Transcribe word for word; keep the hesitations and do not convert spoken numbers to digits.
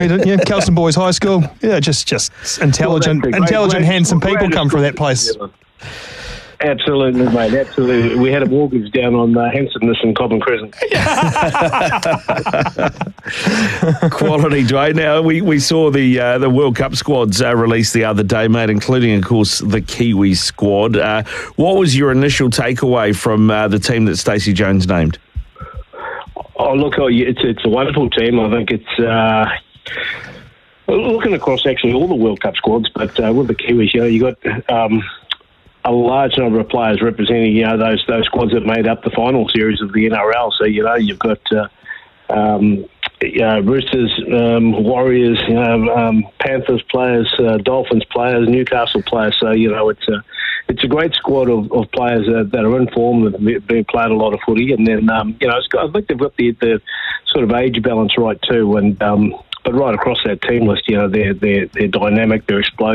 didn't you? Kelson Boys High School. Yeah, just just intelligent, well, intelligent, great, handsome great, people great come from that place. Absolutely, mate. Absolutely. We had a mortgage down on uh, Hensonless and Cobham Crescent. Quality, Dwayne. Now, we, we saw the uh, the World Cup squads uh, released the other day, mate, including, of course, the Kiwi squad. Uh, what was your initial takeaway from uh, the team that Stacey Jones named? Oh, look, oh, it's it's a wonderful team. I think it's uh, looking across actually all the World Cup squads, but uh, with the Kiwis, you know, you got um, a large number of players representing, you know, those those squads that made up the final series of the N R L. So, you know, you've got uh, um, uh, Roosters, um, Warriors, you know, um, Panthers players, uh, Dolphins players, Newcastle players. So, you know, it's a it's a great squad of, of players uh, that are in form, that have been played a lot of footy, and then um, you know, it's got, I think they've got the, the sort of age balance right too, and um, but right across that team list, you know, they're they're they're dynamic, they're explosive.